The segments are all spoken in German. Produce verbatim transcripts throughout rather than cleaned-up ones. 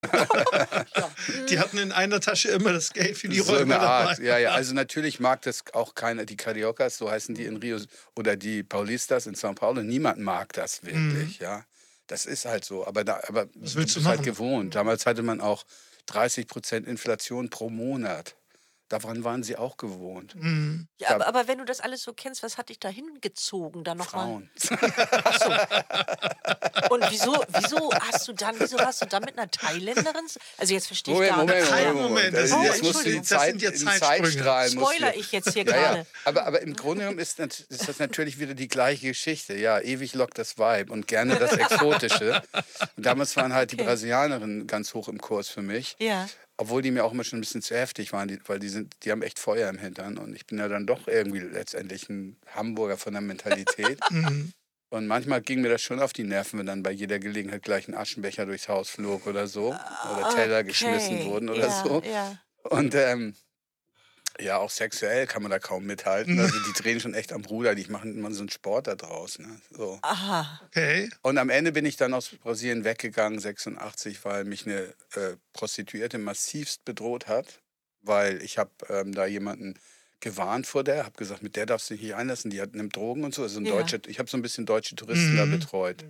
Ja. Die hatten in einer Tasche immer das Geld für die So Räuber eine Art, dabei. ja, ja. Also natürlich mag das auch keiner, die Cariocas, so heißen die in Rio, oder die Paulistas in São Paulo, niemand mag das Mhm. wirklich, ja. Das ist halt so, aber da aber Was du willst du bist halt machen? gewohnt. Mhm. Damals hatte man auch dreißig Prozent Inflation pro Monat. Daran waren sie auch gewohnt. Mhm. Ja, Da aber aber wenn du das alles so kennst, was hat dich da hingezogen, dann noch mal Frauen. ach so. Und wieso wieso hast du dann wieso hast du dann mit 'ner Thailänderin s also, jetzt verstehe ich Moment, gar Moment, nicht. Kein Moment, Moment, Moment. das Also, sind ja jetzt musst du die Entschuldigung. das Zeit sind ja in Zeitsprünge. Zeitstrahlen musst du Spoilere ich jetzt hier ja, ja. grade? Aber aber im Grunde genommen ist nat ist das natürlich wieder die gleiche Geschichte. Ja, ewig lockt das Vibe und gerne das Exotische. Und damals waren halt die Okay. Brasilianerinnen ganz hoch im Kurs für mich, Ja. obwohl die mir auch immer schon 'n bisschen zu heftig waren, die weil die sind die haben echt Feuer im Hintern und ich bin ja dann doch irgendwie letztendlich 'n Hamburger von der Mentalität. Mhm. Und manchmal ging mir das schon auf die Nerven, wenn dann bei jeder Gelegenheit gleich 'n Aschenbecher durchs Haus flog oder so oder Ah, Teller geschmissen okay. wurden oder Ja, so. ja. Und, ähm, ja, auch sexuell kann man da kaum mithalten. Also, die drehen schon echt am Ruder, die machen immer so 'n Sport da draus, ne, so. Aha. Okay. Und am Ende bin ich dann aus Brasilien weggegangen, sechsundachtzig, weil mich 'ne, äh, Prostituierte massivst bedroht hat, weil ich habe, ähm, da jemanden gewarnt vor der, habe gesagt: „Mit der darfst du dich nicht einlassen, die hat nimmt Drogen und so." Also 'n Ja. deutscher ich habe so 'n bisschen deutsche Touristen da Mhm. betreut.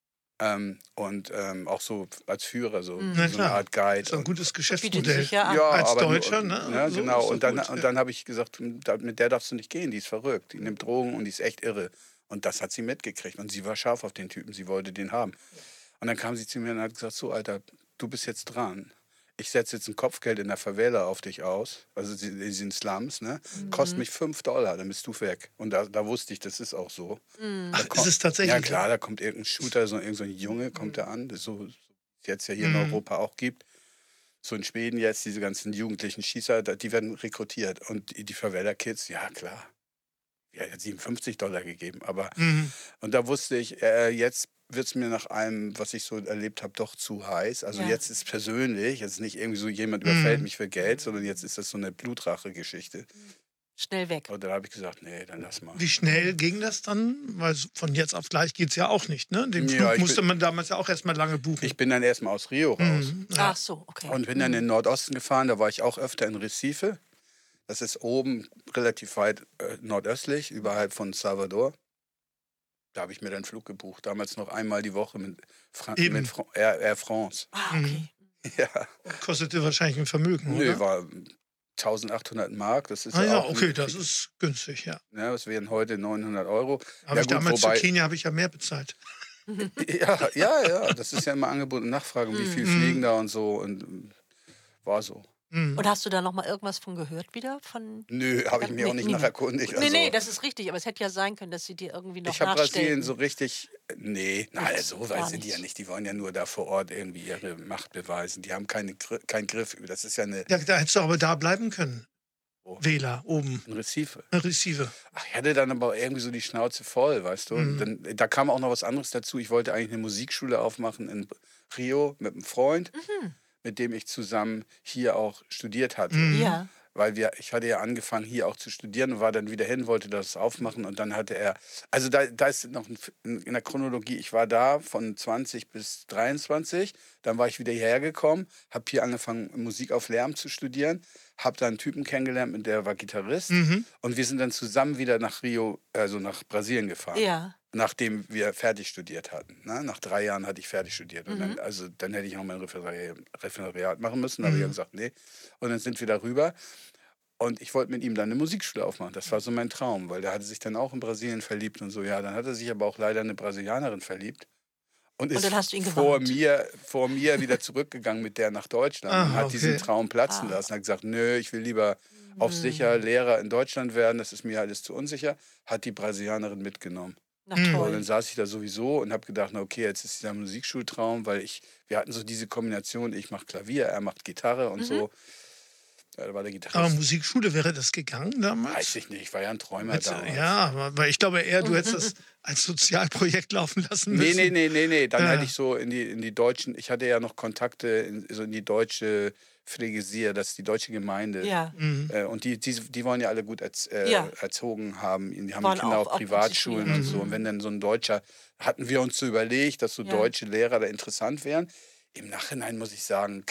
Ähm, und, ähm, auch so f als Führer, so Na Mhm. so 'ne klar, Art Guide ist doch 'n und gutes Bietet Geschäftsmodell. sich ja an. ja, Als aber nur Deutscher, ne? ne, So genau. ist doch Und dann gut, und ja. dann habe ich gesagt: „Hm, da mit der darfst du nicht gehen, die ist verrückt. Die nimmt Drogen und die ist echt irre." Und das hat sie mitgekriegt und sie war scharf auf den Typen, sie wollte den haben. Und dann kam sie zu mir und hat gesagt: „So, Alter, du bist jetzt dran. Ich setze jetzt 'n Kopfgeld in der Favela auf dich aus." Also, sie in diesen Slums, ne? „Kostet Mhm. mich fünf Dollar, dann bist du weg." Und da da wusste ich, das ist auch so. Mhm. Da Ach, ist ko es ja tatsächlich so? klar, da kommt irgend 'n Shooter, so irgend so 'n Junge kommt da an, das so so wie's jetzt ja hier in Mhm. Europa auch gibt. So in Schweden jetzt, diese ganzen jugendlichen Schießer, da die werden rekrutiert. Und die die Favela-Kids, ja klar. Ja, er hat siebenundfünfzig Dollar gegeben, aber Mhm. und da wusste ich, äh, jetzt wird's mir nach allem, was ich so erlebt habe, doch zu heiß. Also, Ja. jetzt ist persönlich, jetzt ist nicht irgendwie so, jemand überfällt Mhm. mich für Geld, sondern jetzt ist das so 'ne Blutrache-Geschichte. Schnell weg. Und dann habe ich gesagt: „Ne, dann lass mal." Wie schnell ging das dann? Weil s von jetzt auf gleich geht's ja auch nicht, ne? Den Ja, Flug ich musste bin man damals ja auch erst mal lange buchen. ich bin dann erst mal aus Rio raus Mhm, ja. Ach so, okay. und bin dann in Mhm. den Nordosten gefahren. Da war ich auch öfter in Recife. Das ist oben relativ weit, äh, nordöstlich, überhalb von Salvador. Da habe ich mir dann 'n Flug gebucht, damals noch einmal die Woche mit Fran mit Eben. Fran Air Air France. Ah, Mhm. okay. Ja. Kostete wahrscheinlich 'n Vermögen, Nö, oder? war tausendachthundert Mark, das ist Ah ja ja, auch 'n okay, das ist günstig, ja. ne, das wären heute neunhundert Euro. Habe Ja ich gut, damals zu wobei Kenia habe ich ja mehr bezahlt. ja, ja, ja, das ist ja immer Angebot und Nachfrage und wie Mhm. viel fliegen Mhm. da und so und, hm, war so. Mhm. Und hast du da noch mal irgendwas von gehört wieder von Nö, der habe ich gan mich auch ne, nicht nie nach mehr. erkundigt, Ne, ne, also das ist richtig, aber es hätte ja sein können, dass sie dir irgendwie noch Ich habe Brasilien so nachstellten. richtig ne, na, Nichts, so weit gar sind die ja nichts. nicht. Die wollen ja nur da vor Ort irgendwie ihre Macht beweisen. Die haben keine Gr keinen Griff über das ist ja 'ne Ja, da hättest du aber da bleiben können. Wo? Vela, oben. In Recife. In Recife. Ach, ich hatte dann aber irgendwie so die Schnauze voll, weißt du? Und Mhm. dann da kam auch noch was anderes dazu. Ich wollte eigentlich 'ne Musikschule aufmachen in Rio mit 'm Freund, Mhm. mit dem ich zusammen hier auch studiert hatte. Mhm. Ja. Weil wir ich hatte ja angefangen, hier auch zu studieren und war dann wieder hin, wollte das aufmachen und dann hatte er also, da da ist noch 'n F in der Chronologie, ich war da von zwanzig bis dreiundzwanzig, dann war ich wieder hierher gekommen, habe hier angefangen, Musik auf Lehramt zu studieren, habe da 'n Typen kennengelernt und der war Gitarrist Mhm. und wir sind dann zusammen wieder nach Rio also, nach Brasilien gefahren, Ja. nachdem wir fertig studiert hatten, ne? Nach drei Jahren hatte ich fertig studiert und dann Mhm. also, dann hätte ich noch mein Referendariat Referendariat machen müssen, habe ich ja Mhm. gesagt: „Ne." Und dann sind wir da rüber und ich wollte mit ihm dann 'ne Musikschule aufmachen. Das war so mein Traum, weil der hatte sich dann auch in Brasilien verliebt und so. Ja, dann hat er sich aber auch leider in 'ne Brasilianerin verliebt und Und ist dann v hast du ihn vor gewarnt. mir vor mir wieder zurückgegangen mit der nach Deutschland und Ah, hat diesen okay. Traum platzen Ah. lassen. Hat gesagt: „Nö, ich will lieber auf sicher Mhm. Lehrer in Deutschland werden, das ist mir alles zu unsicher." Hat die Brasilianerin mitgenommen. Na Mhm. So, dann toll. saß ich da sowieso und habe gedacht: „Na okay, jetzt ist dieser Musikschultraum", weil ich wir hatten so diese Kombination, ich mache Klavier, er macht Gitarre und Mhm. so. Ja, da war der Aber Gitarrist Musikschule, wäre das gegangen Weiß damals? ich nicht, ich war ja 'n Träumer Hättest du damals. ja, aber weil ich glaube eher, du hättest das als Sozialprojekt laufen lassen Ne, ne, müssen. ne, ne, ne, dann hätte Ja. ich so in die in die deutschen ich hatte ja noch Kontakte in so in die deutsche Phrygia, das ist die deutsche Gemeinde. Ja. Mhm. Äh, und die die die wollen ja alle gut erz äh, Ja. erzogen haben. Die haben die Waren Kinder auch auf auch gut Privatschulen und situiert. Mhm. so. Und wenn Mhm. dann so 'n Deutscher hatten wir uns so überlegt, dass so Ja. deutsche Lehrer da interessant wären. Im Nachhinein muss ich sagen,